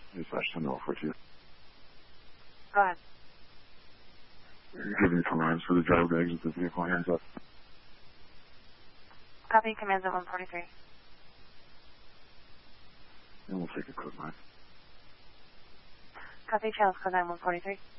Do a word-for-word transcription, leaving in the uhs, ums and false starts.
Dispatch ten oh four two. Go ahead. You're giving commands for the driver to exit the vehicle, hands up. Copy, commands at one forty-three. And we'll take a code line. Copy, channels code nine one forty-three.